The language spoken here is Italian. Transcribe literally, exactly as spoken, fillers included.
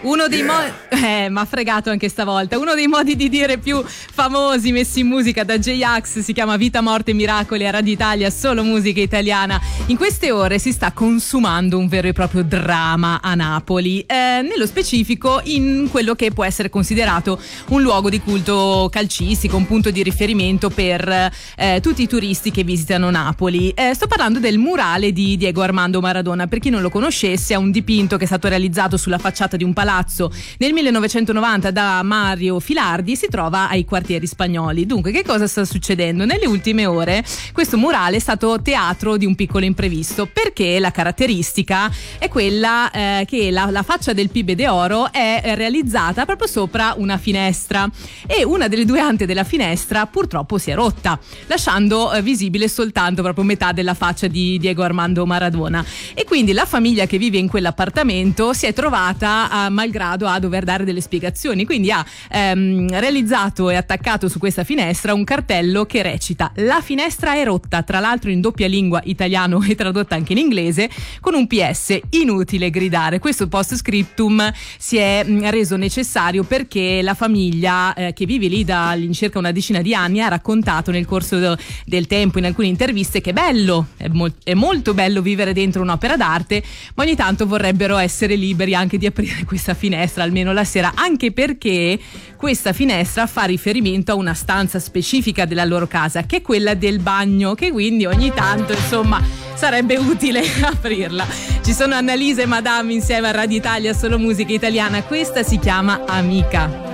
Uno dei modi, eh, ma fregato anche stavolta. Uno dei modi di dire più famosi messi in musica da J-Ax si chiama Vita, Morte e Miracoli a Radio Italia, solo musica italiana. In queste ore si sta consumando un vero e proprio dramma a Napoli, eh, nello specifico in quello che può essere considerato un luogo di culto calcistico, un punto di riferimento per eh, tutti i turisti che visitano Napoli. Eh, sto parlando del murale di Diego Armando Maradona. Per chi non lo conoscesse, è un dipinto che è stato realizzato sulla facciata di un palazzo nel millenovecentonovanta da Mario Filardi e si trova ai Quartieri Spagnoli. Dunque, che cosa sta succedendo? Nelle ultime ore questo murale è stato teatro di un piccolo imprevisto, perché la caratteristica è quella eh, che la, la faccia del Pibe de Oro è realizzata proprio sopra una finestra e una delle due ante della finestra purtroppo si è rotta, lasciando eh, visibile soltanto proprio metà della faccia di Diego Armando Maradona. E quindi la famiglia che vive in quell'appartamento si è trovata a malgrado a dover dare delle spiegazioni, quindi ha ehm, realizzato e attaccato su questa finestra un cartello che recita: la finestra è rotta, tra l'altro in doppia lingua, italiano e tradotta anche in inglese, con un P S: inutile gridare. Questo post scriptum si è mh, reso necessario perché la famiglia eh, che vive lì da all'incirca una decina di anni ha raccontato nel corso de- del tempo in alcune interviste che è bello, è, mol- è molto bello vivere dentro un'opera d'arte, ma ogni tanto vorrebbero essere liberi anche di aprire questa finestra almeno la sera, anche perché questa finestra fa riferimento a una stanza specifica della loro casa, che è quella del bagno, che quindi ogni tanto insomma sarebbe utile aprirla. Ci sono Annalisa e Madame insieme a Radio Italia, solo musica italiana. Questa si chiama Amica.